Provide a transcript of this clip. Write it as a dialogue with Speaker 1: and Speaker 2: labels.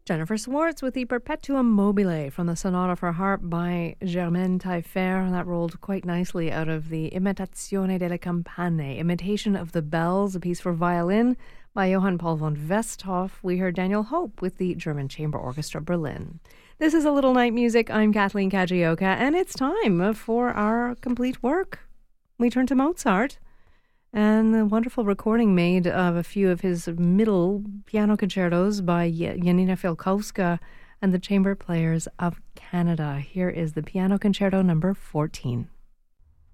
Speaker 1: Jennifer Swartz with the Perpetuum Mobile from the Sonata for Harp by Germaine Taillefer. That rolled quite nicely out of the Imitazione delle Campane, Imitation of the Bells, a piece for violin by Johann Paul von Westhoff. We heard Daniel Hope with the German Chamber Orchestra Berlin. This is A Little Night Music. I'm Kathleen Kajioka, and it's time for our complete work. We turn to Mozart and the wonderful recording made of a few of his middle piano concertos by Janina Fialkowska and the Chamber Players of Canada. Here is the Piano Concerto number 14.